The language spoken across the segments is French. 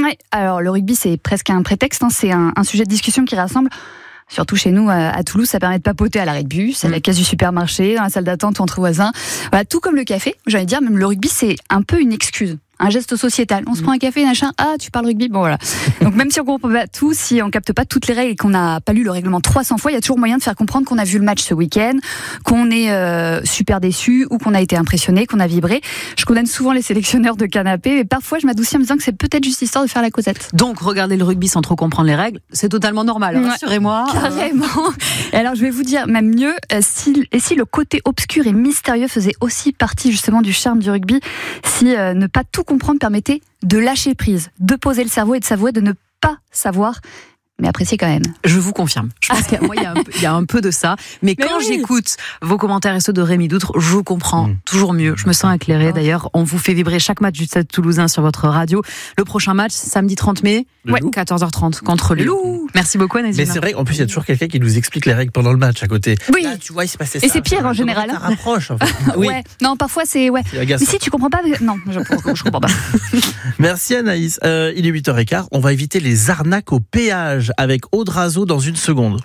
Ouais, alors le rugby c'est presque un prétexte, c'est un sujet de discussion qui rassemble. Surtout chez nous, à Toulouse, ça permet de papoter à l'arrêt de bus, à la caisse du supermarché, dans la salle d'attente ou entre voisins. Voilà, tout comme le café, j'ai envie de dire, même le rugby, c'est un peu une excuse. Un geste sociétal. On se prend un café, machin. Ah, tu parles rugby. Bon, voilà. Donc, même si on comprend pas tout, si on capte pas toutes les règles et qu'on n'a pas lu le règlement 300 fois, il y a toujours moyen de faire comprendre qu'on a vu le match ce week-end, qu'on est super déçu ou qu'on a été impressionné, qu'on a vibré. Je condamne souvent les sélectionneurs de canapé, mais parfois je m'adoucis en me disant que c'est peut-être juste histoire de faire la causette. Donc, regarder le rugby sans trop comprendre les règles, c'est totalement normal. Ouais, rassurez-moi. Carrément. Et alors, je vais vous dire, même mieux, si le côté obscur et mystérieux faisait aussi partie justement du charme du rugby, si ne pas tout comprendre permettait de lâcher prise, de poser le cerveau et de s'avouer de ne pas savoir, mais apprécier quand même. Je vous confirme. Je pense qu'il y a un peu de ça. Mais quand j'écoute vos commentaires et ceux de Rémi Doutre, je vous comprends toujours mieux. Je me sens éclairée. D'ailleurs, on vous fait vibrer chaque match du Stade Toulousain sur votre radio. Le prochain match, samedi 30 mai, 14h30, contre le Loup. Merci beaucoup, Anaïs. Mais c'est vrai qu'en plus, il y a toujours quelqu'un qui nous explique les règles pendant le match à côté. Oui. Là, tu vois, il se passait ça. Et c'est pire en général. Ça rapproche, en fait. Oui. Ouais. Non, parfois c'est... Ouais. Mais si tu comprends pas... Non, je comprends pas. Merci Anaïs. Il est 8h15. On va éviter les arnaques au péage avec Aude Razo dans une seconde.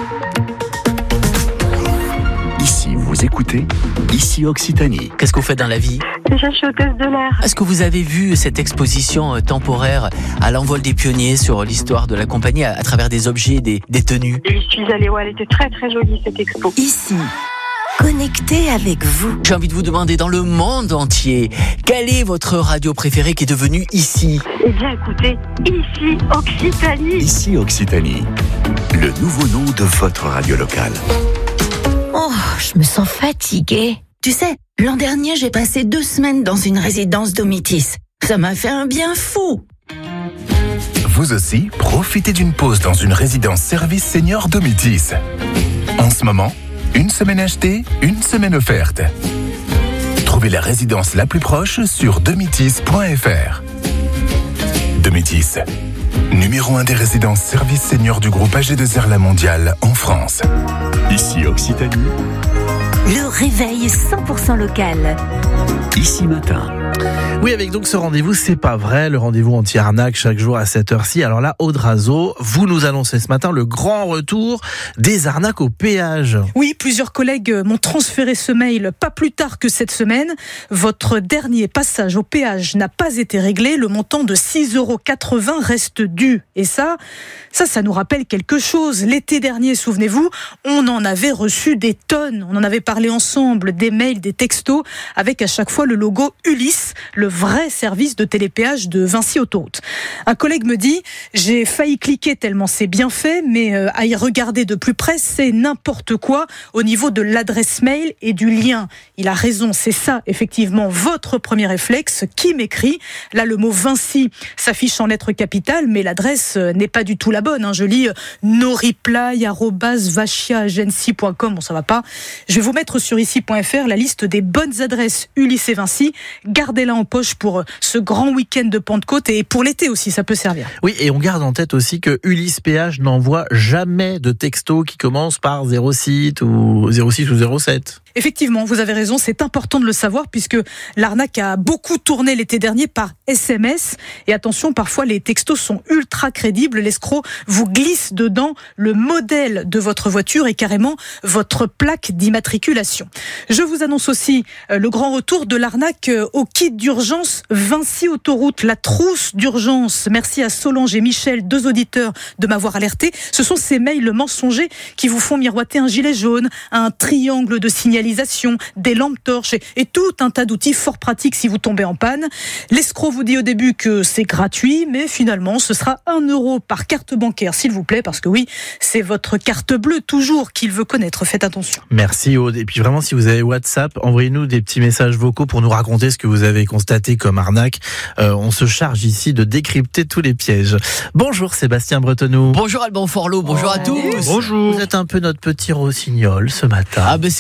Ici, vous écoutez Ici Occitanie. Qu'est-ce que vous faites dans la vie ? Je suis hôtesse de l'air. Est-ce que vous avez vu cette exposition temporaire à l'envol des pionniers sur l'histoire de la compagnie à travers des objets, des tenues ? Je suis allée, elle était très très jolie cette expo. Ici, connecté avec vous. J'ai envie de vous demander dans le monde entier, quelle est votre radio préférée qui est devenue ici ? Eh bien écoutez, Ici Occitanie. Ici Occitanie, le nouveau nom de votre radio locale. Oh, je me sens fatiguée. Tu sais, l'an dernier, j'ai passé 2 semaines dans une résidence Domitis. Ça m'a fait un bien fou. Vous aussi, profitez d'une pause dans une résidence service senior Domitis. En ce moment, 1 semaine achetée, 1 semaine offerte. Trouvez la résidence la plus proche sur domitis.fr. Domitis, numéro 1 des résidences services seniors du groupe AG2R La Mondiale en France. Ici Occitanie. Le réveil 100% local. Ici Matin. Oui, avec donc ce rendez-vous, c'est pas vrai, le rendez-vous anti-arnaque chaque jour à cette heure-ci. Alors là, Aude Razo, vous nous annoncez ce matin le grand retour des arnaques au péage. Oui, plusieurs collègues m'ont transféré ce mail pas plus tard que cette semaine. Votre dernier passage au péage n'a pas été réglé. Le montant de 6,80 € reste dû. Et ça nous rappelle quelque chose. L'été dernier, souvenez-vous, on en avait reçu des tonnes. On en avait parlé ensemble, des mails, des textos, avec à chaque fois le logo Ulysse, le vrai service de télépéage de Vinci Autoroute. Un collègue me dit, j'ai failli cliquer tellement c'est bien fait, mais à y regarder de plus près, c'est n'importe quoi au niveau de l'adresse mail et du lien. Il a raison, c'est ça, effectivement, votre premier réflexe. Qui m'écrit ? Là, le mot Vinci s'affiche en lettres capitales, mais l'adresse n'est pas du tout la bonne. Je lis noreply@vachiaagency.com. Bon, ça va pas. Je vais vous mettre sur ici.fr la liste des bonnes adresses Ulysse et Vinci. Gardez-la en poche pour ce grand week-end de Pentecôte et pour l'été aussi, ça peut servir. Oui, et on garde en tête aussi que Ulysse Péage n'envoie jamais de texto qui commence par 06 ou 07. Effectivement, vous avez raison, c'est important de le savoir puisque l'arnaque a beaucoup tourné l'été dernier par SMS. Et attention, parfois les textos sont ultra crédibles. L'escroc vous glisse dedans le modèle de votre voiture et carrément votre plaque d'immatriculation. Je vous annonce aussi le grand retour de l'arnaque au kit d'urgence Vinci Autoroute, la trousse d'urgence. Merci à Solange et Michel, 2 auditeurs, de m'avoir alerté. Ce sont ces mails mensongers qui vous font miroiter un gilet jaune, un triangle de signalisation, des lampes torches et tout un tas d'outils fort pratiques si vous tombez en panne. L'escroc vous dit au début que c'est gratuit, mais finalement ce sera 1 € par carte bancaire, s'il vous plaît, parce que oui, c'est votre carte bleue toujours qu'il veut connaître. Faites attention. Merci Aude. Et puis vraiment, si vous avez WhatsApp, envoyez-nous des petits messages vocaux pour nous raconter ce que vous avez constaté comme arnaque. On se charge ici de décrypter tous les pièges. Bonjour Sébastien Bretonneau. Bonjour Alban Forlot, bonjour à tous. Bonjour. Vous êtes un peu notre petit rossignol ce matin. Ah ben c'est mignon,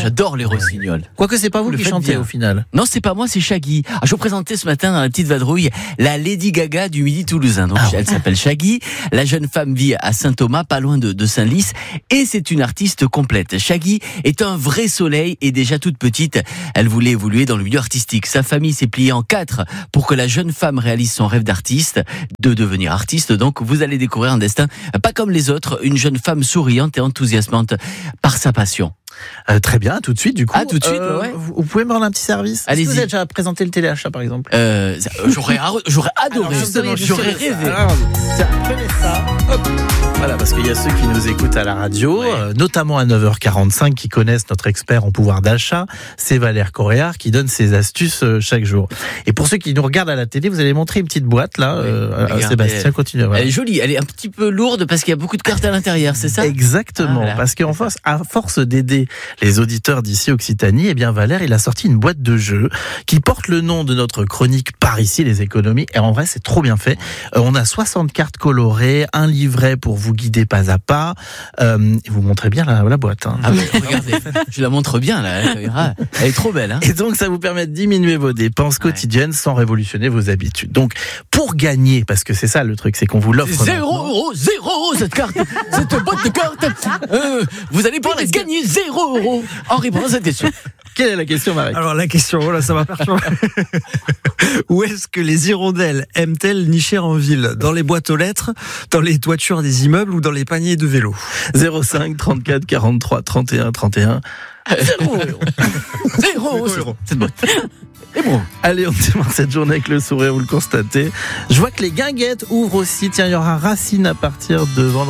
j'adore les rossignols. Quoique c'est pas vous qui chantez au final. Non, c'est pas moi, c'est Shaggy. Je vous présentais ce matin dans la petite vadrouille la Lady Gaga du Midi toulousain. Donc elle s'appelle Shaggy. La jeune femme vit à Saint-Thomas, pas loin de Saint-Lys, et c'est une artiste complète. Shaggy est un vrai soleil et déjà toute petite, elle voulait évoluer dans le milieu artistique. Sa famille s'est pliée en 4 pour que la jeune femme réalise son rêve d'artiste, de devenir artiste. Donc vous allez découvrir un destin pas comme les autres, une jeune femme souriante et enthousiasmante par sa passion. Très bien, tout de suite du coup. Ah, tout de suite, ouais. Vous pouvez me rendre un petit service? Allez-y. Est-ce que vous avez déjà présenté le téléachat par exemple? J'aurais adoré. Alors, j'aurais rêvé. Alors, prenez ça. Hop. Voilà, parce qu'il y a ceux qui nous écoutent à la radio, notamment à 9h45, qui connaissent notre expert en pouvoir d'achat. C'est Valère Coréard qui donne ses astuces chaque jour. Et pour ceux qui nous regardent à la télé, vous allez montrer une petite boîte là. Sébastien, continue. Voilà. Elle est jolie, elle est un petit peu lourde parce qu'il y a beaucoup de cartes à l'intérieur, c'est ça? Exactement, voilà. Parce qu'en face, à force d'aider les auditeurs d'ici Occitanie, eh bien Valère, il a sorti une boîte de jeux qui porte le nom de notre chronique par ici, les économies. Et en vrai, c'est trop bien fait. On a 60 cartes colorées, un livret pour vous guider pas à pas. Vous montrez bien la boîte. Hein. Ah oui, regardez, je la montre bien là. Elle est trop belle. Hein. Et donc, ça vous permet de diminuer vos dépenses quotidiennes sans révolutionner vos habitudes. Donc, pour gagner, parce que c'est ça le truc, c'est qu'on vous l'offre. 0 € cette carte, cette boîte de cartes. Vous allez pouvoir gagner 0 € en répondant à cette question. Quelle est la question, Marek? Alors la question, voilà, ça m'a perturbé. Où est-ce que les hirondelles aiment-elles nicher en ville? Dans les boîtes aux lettres, dans les toitures des immeubles ou dans les paniers de vélo? 05 34 43 31 31. 0 €. Cette boîte. Et bon. Allez, on démarre cette journée avec le sourire, vous le constatez. Je vois que les guinguettes ouvrent aussi. Tiens, il y aura Racine à partir de vendredi.